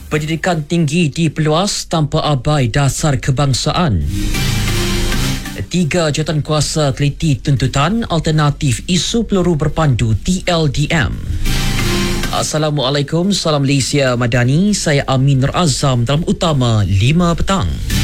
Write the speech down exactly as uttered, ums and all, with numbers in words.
Pendidikan tinggi diperluas tanpa abai dasar kebangsaan. Tiga jawatan kuasa teliti tuntutan alternatif isu peluru berpandu T L D M. Assalamualaikum, salam Malaysia Madani. Saya Amin Nur Azam dalam Utama lima petang.